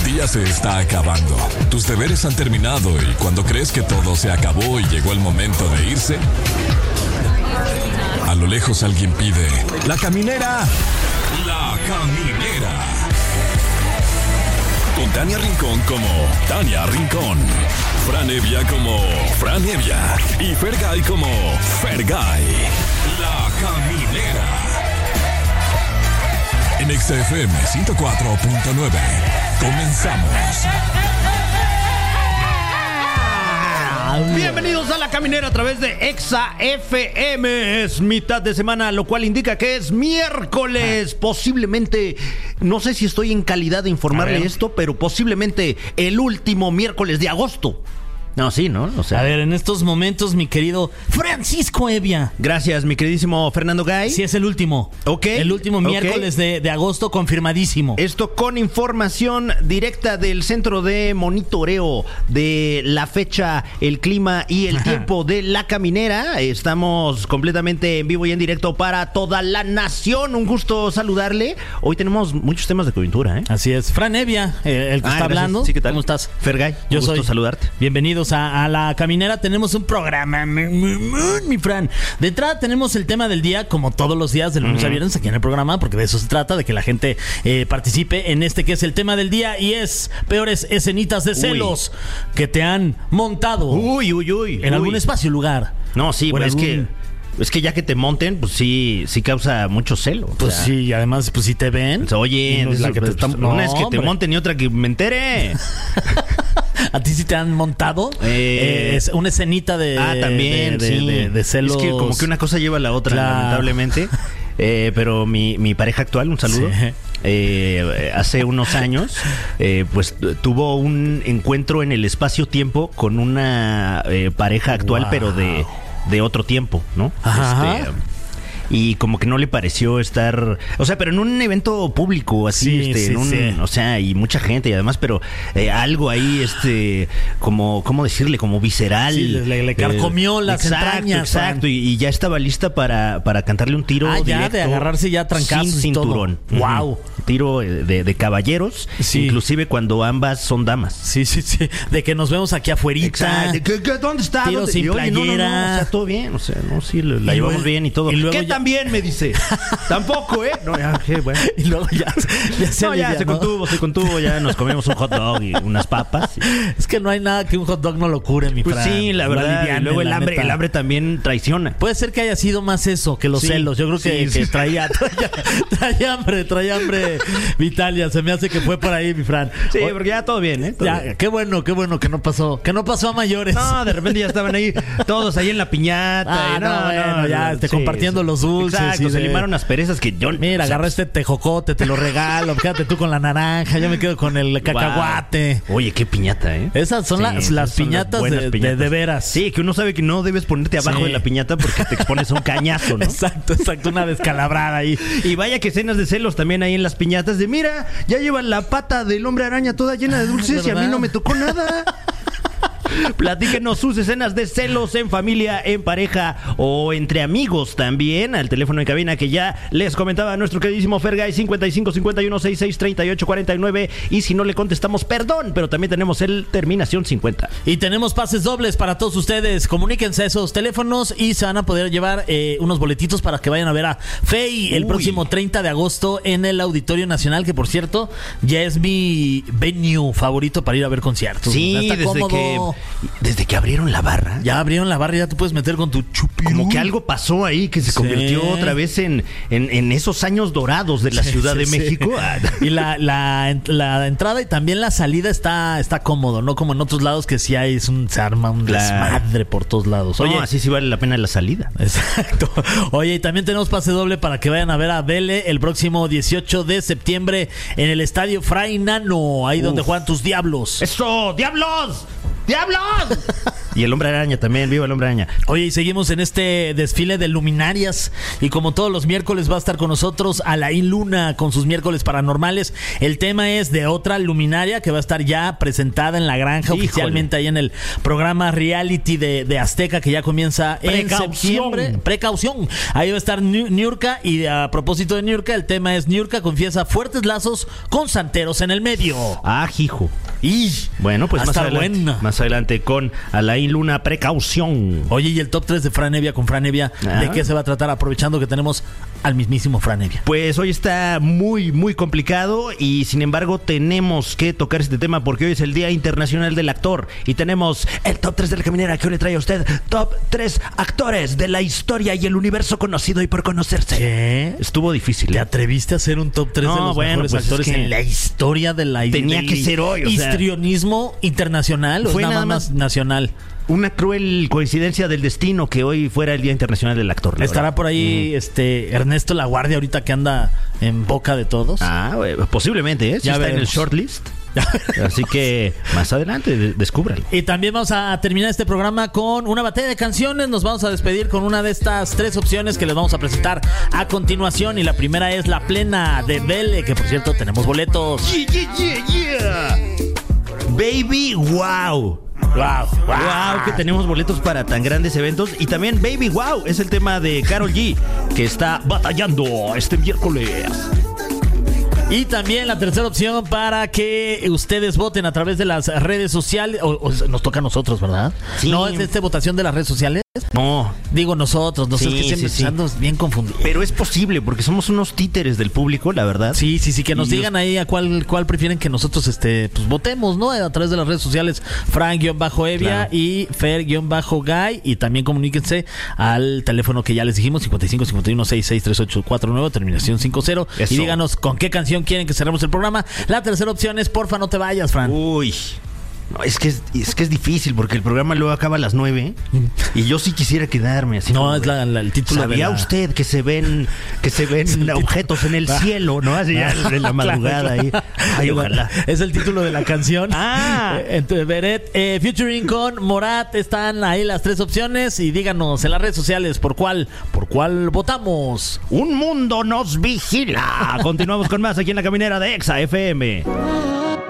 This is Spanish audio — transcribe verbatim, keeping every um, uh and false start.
día se está acabando. Tus deberes han terminado y cuando crees que todo se acabó y llegó el momento de irse, a lo lejos alguien pide: ¡La caminera! ¡La caminera! Con Tania Rincón como Tania Rincón, Fran Evia como Fran Evia y Fergay como Fergay. La caminera. En X F M ciento cuatro punto nueve. Comenzamos. Bienvenidos a La Caminera a través de Exa F M. Es mitad de semana, lo cual indica que es miércoles. Posiblemente, no sé si estoy en calidad de informarle esto, pero posiblemente el último miércoles de agosto. No, sí, ¿no? O sea, a ver, en estos momentos, mi querido Francisco Evia. Gracias, mi queridísimo Fernando Gay. Sí, es el último. Ok. El último okay. miércoles de, de agosto, confirmadísimo. Esto con información directa del Centro de Monitoreo de la fecha, el clima y el tiempo de La Caminera. Estamos completamente en vivo y en directo para toda la nación. Un gusto saludarle. Hoy tenemos muchos temas de coyuntura, ¿eh? Así es. Fran Evia, eh, el que ah, está gracias. hablando. Sí, ¿qué tal? ¿Cómo estás? Fergay, Yo un gusto soy. saludarte. Bienvenidos a, a La Caminera. Tenemos un programa, mi, mi, mi Fran. De entrada tenemos el tema del día, como todos los días, de lunes uh-huh. a viernes aquí en el programa, porque de eso se trata, de que la gente eh, participe en este que es el tema del día, y es peores escenitas de celos uy. que te han montado uy, uy, uy, en uy. algún espacio, lugar. No, sí, pues algún... es que... Es que ya que te monten, pues sí, sí causa mucho celo. Pues o sea, sí, y además, pues si te ven. Pues, oye, no es la que te pues, está... no, una no, es que hombre. te monten y otra que me entere. ¿A ti sí te han montado? Eh, eh, es una escenita de... Ah, también, de, de, sí. de, de, de celos. Es que como que una cosa lleva a la otra, claro. lamentablemente. Eh, pero mi, mi pareja actual, un saludo. Sí. Eh, hace unos años, eh, pues tuvo un encuentro en el espacio-tiempo con una eh, pareja actual, wow. pero de... de otro tiempo, ¿no? Ajá. Este, y como que no le pareció estar, o sea, pero en un evento público así, sí, este, sí, en un, sí. o sea, y mucha gente y además, pero eh, algo ahí, este, como, ¿cómo decirle? Como visceral. Sí, le, le carcomió eh, las exacto, entrañas. Exacto, y, y ya estaba lista para, para cantarle un tiro ah, ya, directo, de agarrarse ya trancazos sin cinturón. Y todo. Wow. Tiro de, de caballeros, sí. inclusive cuando ambas son damas. Sí, sí, sí. De que nos vemos aquí afuerita. Exacto. ¿Qué, qué, ¿Dónde está? Tiro ¿Dónde? sin Y, oye, playera. No, no, no, o sea, todo bien, o sea, no, sí, la, la llevamos luego, bien y todo. Y ¿Qué ya... también me dice? Tampoco, ¿eh? No, ya, qué bueno. Y luego ya, ya se No, ya se contuvo, se contuvo, ya nos comemos un hot dog y unas papas. Y... Es que no hay nada que un hot dog no lo cure, mi Pues Fran. sí, la verdad. Y luego el hambre, neta. el hambre también traiciona. Puede ser que haya sido más eso que los sí, celos. Yo creo que, sí, que sí. Traía, traía, traía hambre, traía hambre Vitalia. Se me hace que fue por ahí, mi Fran. Sí, o... porque ya todo bien, ¿eh? Todo ya, bien. Qué bueno, qué bueno que no pasó, que no pasó a mayores. No, de repente ya estaban ahí todos ahí en la piñata. Ah, y no, no, bueno, no, ya no, este, sí, compartiendo sí. los dulces. Exacto, y se de... limaron las perezas que yo... Mira, o sea, agarra este tejocote, te lo regalo. Quédate tú con la naranja, yo me quedo con el cacahuate. Wow. Oye, qué piñata, ¿eh? Esas son sí, las, las son piñatas, las de, piñatas. De, de veras. Sí, que uno sabe que no debes ponerte abajo sí. de la piñata porque te expones a un cañazo, ¿no? Exacto, exacto, una descalabrada ahí. Y vaya que escenas de celos también ahí en las piñatas de mira, ya llevan la pata del hombre araña toda llena de dulces y a mí no me tocó nada. Platíquenos sus escenas de celos en familia, en pareja o entre amigos también. Al teléfono de cabina que ya les comentaba nuestro queridísimo Fergay, cincuenta y cinco, cincuenta y uno, sesenta y seis, treinta y ocho, cuarenta y nueve. Y si no le contestamos, perdón, pero también tenemos el terminación cincuenta. Y tenemos pases dobles para todos ustedes. Comuníquense a esos teléfonos y se van a poder llevar eh, unos boletitos para que vayan a ver a Fey el Uy. próximo treinta de agosto en el Auditorio Nacional, que por cierto ya es mi venue favorito para ir a ver conciertos. Sí, desde cómodo. que desde que abrieron la barra. Ya abrieron la barra y ya te puedes meter con tu chupirú. Como que algo pasó ahí que se sí. convirtió otra vez en, en, en esos años dorados de la sí, Ciudad sí, de sí. México. Y la, la, la entrada y también la salida está, está cómodo, no como en otros lados que sí hay, es un, se arma un la... desmadre por todos lados. Oye, no, así sí vale la pena la salida. Exacto. Oye, y también tenemos pase doble para que vayan a ver a Vele el próximo dieciocho de septiembre en el Estadio Fray Nano, ahí Uf. donde juegan tus Diablos. ¡Eso! ¡Diablos! ¡Diablos! Y el Hombre Araña también, viva el Hombre Araña. Oye, y seguimos en este desfile de luminarias. Y como todos los miércoles va a estar con nosotros Alain Luna con sus miércoles paranormales. El tema es de otra luminaria que va a estar ya presentada en La Granja. Híjole. Oficialmente ahí en el programa reality de, de Azteca que ya comienza en septiembre. Precaución. Ahí va a estar Niurka. Y a propósito de Niurka, el tema es Niurka confiesa fuertes lazos con santeros en el medio. Ah, hijo. Y bueno, pues más adelante, buena. más adelante con Alain Luna, precaución. Oye, y el top tres de Fran Evia con Fran Evia, ah. ¿de qué se va a tratar? Aprovechando que tenemos al mismísimo Fran Evia. Pues hoy está muy, muy complicado y sin embargo tenemos que tocar este tema porque hoy es el Día Internacional del Actor y tenemos el top tres de La Caminera que hoy le trae a usted top tres actores de la historia y el universo conocido y por conocerse. ¿Qué? Estuvo difícil. ¿Te atreviste a hacer un top tres no, de los bueno, mejores pues actores es que en la historia de la tenía que ser hoy, o sea, histrionismo internacional o fue nada, nada más, más nacional? Una cruel coincidencia del destino que hoy fuera el Día Internacional del Actor. Estará por ahí uh-huh. este Ernesto Laguardia ahorita que anda en boca de todos. Ah, posiblemente, ¿eh? Sí, ya está veremos. En el shortlist. Así que más adelante descúbralo. Y también vamos a terminar este programa con una batalla de canciones. Nos vamos a despedir con una de estas tres opciones que les vamos a presentar a continuación. Y la primera es La Plena de Belle, que por cierto tenemos boletos. Yeah, yeah, yeah, yeah. Baby, wow. Wow, wow, wow, que tenemos boletos para tan grandes eventos. Y también Baby Wow es el tema de Karol G, que está batallando este miércoles. Y también la tercera opción para que ustedes voten a través de las redes sociales. O, o nos toca a nosotros, ¿verdad? Sí. ¿No es esta votación de las redes sociales? No. Digo nosotros, no sé, sí, es que siempre sí, sí. ando bien confundido. Pero es posible, porque somos unos títeres del público, la verdad. Sí, sí, sí, que nos y digan ahí a cuál, cuál prefieren que nosotros este, pues votemos, ¿no? A través de las redes sociales, Fran-Evia claro. y Fer-Guy. Y también comuníquense al teléfono que ya les dijimos, cincuenta y cinco, cincuenta y uno, sesenta y seis, treinta y ocho cuarenta y nueve, terminación cincuenta. Eso. Y díganos con qué canción quieren que cerremos el programa. La tercera opción es Porfa, no te vayas, Fran. Uy. No, es que es, es que es difícil porque el programa luego acaba a las nueve y yo sí quisiera quedarme así. No, como, es la, la, el título. ¿Sabía de la... usted que se ven que se ven objetos en el cielo, no? Así ya en la madrugada claro, claro. ahí. Ay, ojalá. Es el título de la canción. Ah, entonces Beret, eh, featuring con Morat, están ahí las tres opciones y díganos en las redes sociales por cuál, por cuál votamos. Un mundo nos vigila. Continuamos con más aquí en La Caminera de Exa F M.